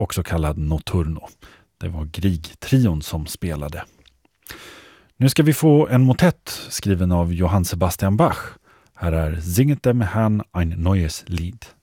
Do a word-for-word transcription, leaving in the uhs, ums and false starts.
också kallad Notturno. Det var Grieg-trion som spelade. Nu ska vi få en motett skriven av Johann Sebastian Bach. Här är Singet dem Herrn ein neues Lied.